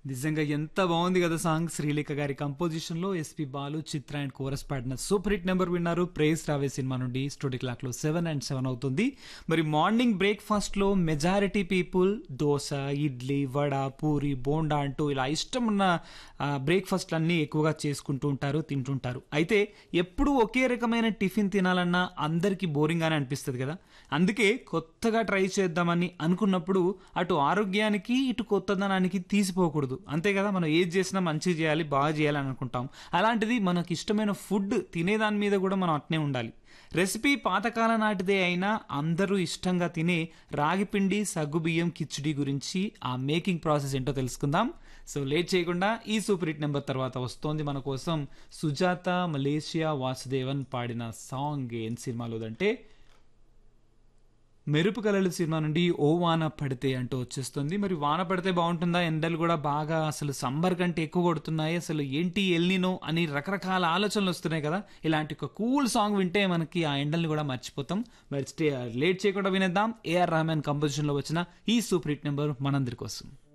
నిజంగా ఎంత బాగుంది కదా సాంగ్. శ్రీలేఖ గారి కంపోజిషన్ లో SP Balu, Chitra and chorus పాడిన సూపర్ హిట్ నెంబర్ విన్నారు. ప్రేస్ రావే సినిమా నుండి. స్టూడియో క్లాక్ లో 7 అవుతుంది. మరి మార్నింగ్ బ్రేక్ఫాస్ట్ లో మెజారిటీ పీపుల్ దోశ, ఇడ్లీ, వడ, పూరి, బోండా అంటూ ఇలా ఇష్టం ఉన్న బ్రేక్ఫాస్ట్లన్నీ ఎక్కువగా చేసుకుంటూ ఉంటారు, తింటుంటారు. అయితే ఎప్పుడు ఒకే రకమైన టిఫిన్ తినాలన్నా అందరికీ బోరింగ్ గానే అనిపిస్తుంది కదా. అందుకే కొత్తగా ట్రై చేద్దామని అనుకున్నప్పుడు అటు ఆరోగ్యానికి ఇటు కొత్తదనానికి తీసిపోకూడదు. అంతే కదా, మనం ఏది చేసినా మంచిగా చేయాలి, బాగా చేయాలని అనుకుంటాం. అలాంటిది మనకి ఇష్టమైన ఫుడ్ తినేదాని మీద కూడా మనం అట్నే ఉండాలి. రెసిపీ పాతకాల నాటిదే అయినా అందరూ ఇష్టంగా తినే రాగిపిండి సగ్గుబియ్యం కిచిడి గురించి, ఆ మేకింగ్ ప్రాసెస్ ఏంటో తెలుసుకుందాం. సో లేట్ చేయకుండా ఈ సూపర్ హిట్ నెంబర్ తర్వాత వస్తోంది మన కోసం సుజాత, మలేషియా వాసుదేవన్ పాడిన సాంగ్. ఏం సినిమాలోదంటే మెరుపు కలలు సినిమా నుండి ఓ వాన పడితే అంటూ వచ్చేస్తుంది. మరి వాన పడితే బాగుంటుందా, ఎండలు కూడా బాగా అసలు సమ్మర్ కంటే ఎక్కువ కొడుతున్నాయి, అసలు ఏంటి ఎల్నినో అని రకరకాల ఆలోచనలు వస్తున్నాయి కదా. ఇలాంటి ఒక కూల్ సాంగ్ వింటే మనకి ఆ ఎండల్ని కూడా మర్చిపోతాం. మరి లేట్ చేయకుండా వినేద్దాం ఏఆర్ రెహమాన్ కంపోజిషన్ లో వచ్చిన ఈ సూపర్ హిట్ నెంబర్ మనందరి కోసం.